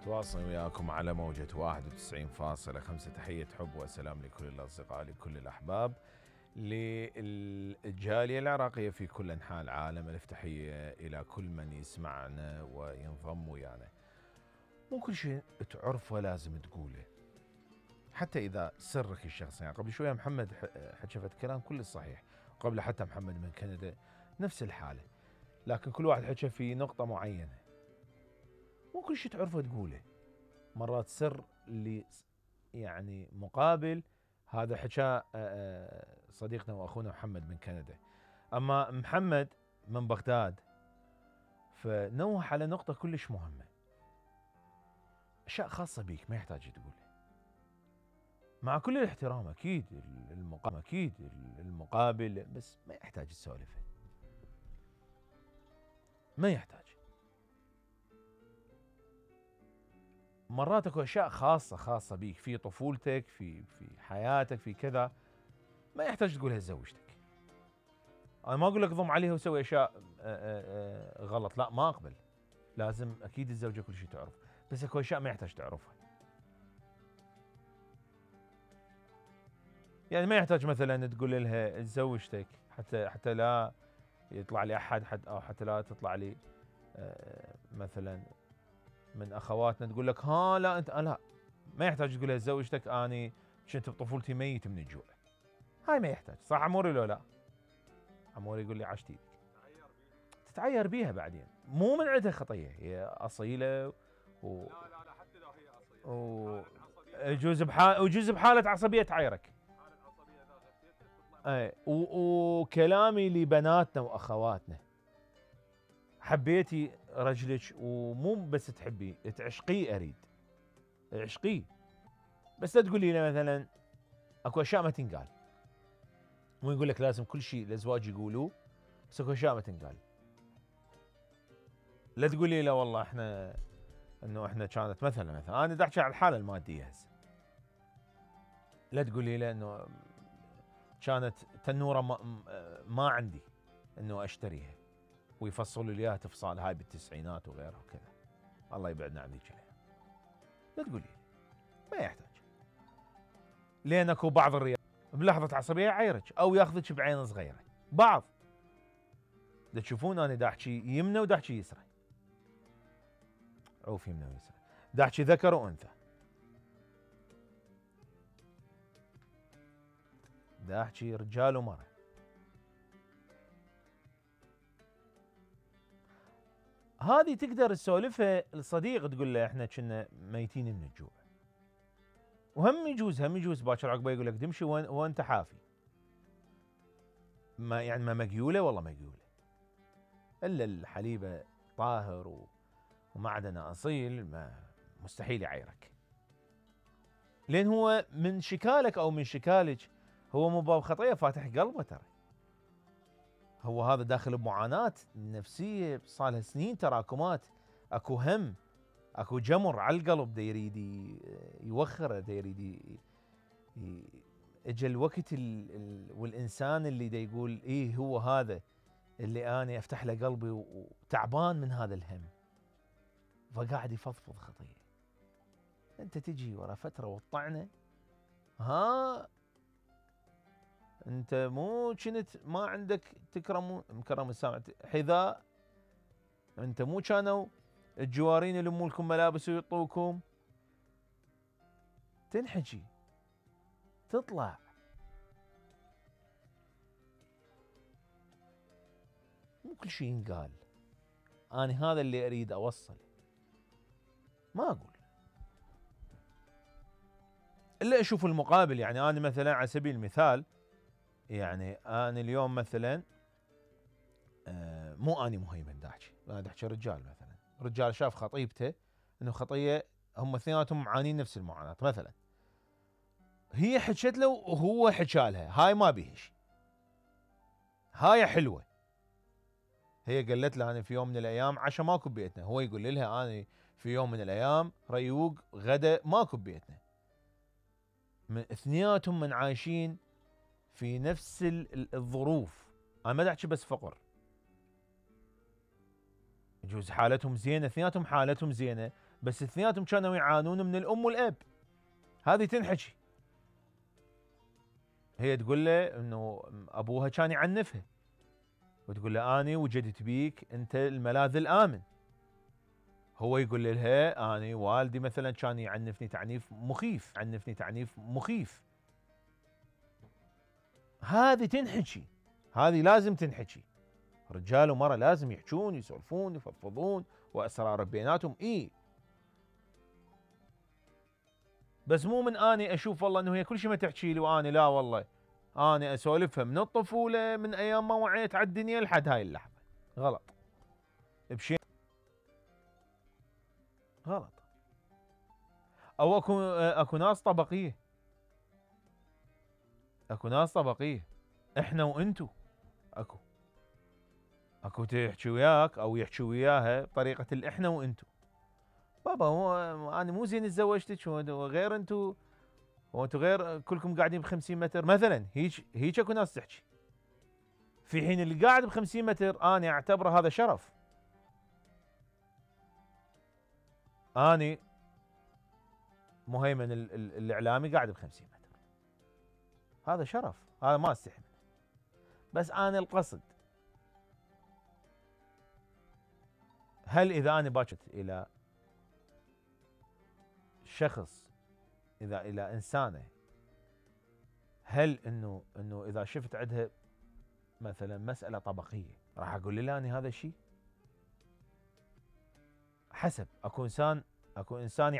متواصل وياكم على موجة 91.5. تحية حب وسلام لكل الأصدقاء، لكل الأحباب، للجالية العراقية في كل أنحاء العالم. التحية إلى كل من يسمعنا وينضم ويانا. مو كل شيء تعرفه لازم تقوله، حتى إذا سرك الشخصي. يعني قبل شوية محمد حكفت كلام كل الصحيح، قبل حتى محمد من كندا نفس الحالة، لكن كل واحد حكى في نقطة معينة. مو كل شيء تعرفه تقوله، مرات سر اللي يعني مقابل هذا حكى صديقنا واخونا محمد من كندا. اما محمد من بغداد فنوه على نقطة كلش مهمة، اشياء خاصة بيك ما يحتاج تقولها، مع كل الاحترام اكيد المقابل، بس ما يحتاج تسولفها، ما يحتاج. مرات اكو اشياء خاصة بيك في طفولتك، في حياتك، في كذا، ما يحتاج تقولها لزوجتك. انا ما اقول لك ضم عليها وسوي اشياء غلط، لا ما اقبل، لازم اكيد الزوجه كل شيء تعرف، بس اكو اشياء ما يحتاج تعرفها. يعني ما يحتاج مثلا تقول لها زوجتك حتى لا يطلع لي احد او حتى لا تطلع لي مثلا من اخواتنا تقول لك ها لا انت لا، ما يحتاج تقول لها زوجتك اني كنت بطفولتي ميت من الجوع. هاي ما يحتاج، صح عموري لو لا؟ عموري يقول لي عشت ايدك. تتعير بيها بعدين، مو من عندها خطيه، هي اصيله لا حتى لو هي اصيله وجوز بحاله عصبيه تعيرك. اي وكلامي لبناتنا واخواتنا، حبيتي رجلك ومو بس تحبيه تعشقيه، اريد عشقيه، بس لا تقولي لي مثلا اكو اشياء ما تنقال. مو يقول لك لازم كل شيء الازواج يقولوه، بس اكو اشياء ما تنقال. لا تقولي لا والله احنا كانت مثلا انا دا احكي على الحاله الماديه هسه، لا تقولي له انه كانت تنوره ما عندي انه اشتريها ويفصلوا لي اياها تفصال هاي بالتسعينات وغيرها وكذا، الله يبعدنا عن ذيك. لا تقولي ما يحتاج، لان اكو بعض الرجال بلحظه عصبيه يعيرك او ياخذك بعين صغيره. بعض دا تشوفون انا دا احكي يمنى ودا احكي يسرى، عوف يمنى ويسرى، دا احكي ذكر وانثى، دا احكي رجال ومرأة. هذه تقدر تسولفها لصديق تقول له احنا كنا ميتين من الجوع، وهم يجوز باكر عقبه يقول لك تمشي وانت حافي، ما يعني ما مقيوله والله مقيوله، الا الحليبه طاهر ومعدنه اصيل ما مستحيل يعيرك، لان هو من شكالك او من شكالك هو مو باب خطيه فاتح قلبه، ترى هو هذا داخل بمعاناه نفسيه صار لها سنين تراكمات، اكو هم، اكو جمر على القلب دا يريد يوخره، دا يريد اجى الوقت والانسان اللي دا يقول ايه هو هذا اللي انا افتح له قلبي وتعبان من هذا الهم، فقاعد يفضفض خطيه. انت تجي ورا فتره والطعنه، ها انت مو كنت ما عندك مكرم السامع حذاء، انت مو كانوا الجوارين يلموا لكم ملابس ويعطوكم، تنحكي تطلع. مو كل شيء ينقال، انا هذا اللي اريد اوصل، ما اقول الا اشوف المقابل. يعني انا مثلا على سبيل المثال، يعني انا اليوم مثلا مو اني مهيمن دا احكي رجال، مثلا رجال شاف خطيبته انه خطيه هم اثنيناتهم معانين نفس المعاناه، مثلا هي حكت له وهو حكى لها هاي ما بيها شيء، هاي حلوه، هي قالت له انا في يوم من الايام عشاء ماكو ببيتنا، هو يقول لها انا في يوم من الايام ريوق غدا ماكو ببيتنا، من اثنيناتهم من عايشين في نفس الظروف. انا ما احكي بس فقر، يجوز حالتهم زينه، اثنيناتهم حالتهم زينه، بس اثنيناتهم كانوا يعانون من الام والاب. هذه تنحكي. هي تقول له انه ابوها كان يعنفها، وتقول له اني وجدت بيك انت الملاذ الامن. هو يقول لها اني والدي مثلا كان يعنفني تعنيف مخيف، عنفني تعنيف مخيف. هذه تنحكي، هذه لازم تنحكي. رجال ومرأة لازم يحجون يسولفون يفضفضون واسرار بيناتهم. بس مو من اني اشوف والله انه هي كل شيء ما تحكي لي واني لا والله اني اسولفها من الطفوله من ايام ما وعيت على الدنيا لحد هاي اللحظه. غلط بشيء، غلط. او اكو ناس طبقيه، اكو ناس طبقيه، احنا وانتو. اكو تحكي وياك او يحكي وياها بطريقه الاحنا وانتو. بابا هو انا مو زين تزوجتك وغير انتو، وانتو غير كلكم قاعدين ب50 متر مثلا. هيك اكو ناس تحكي، في حين اللي قاعد ب50 متر انا اعتبره هذا شرف. اني مهيمن الاعلامي قاعد ب50 متر، هذا شرف، هذا ما استحي. بس انا القصد، هل اذا انا باكت الى شخص، اذا الى انسانه، هل انه اذا شفت عندها مثلا مساله طبقيه راح اقول لها اني هذا الشيء؟ حسب. اكو انسان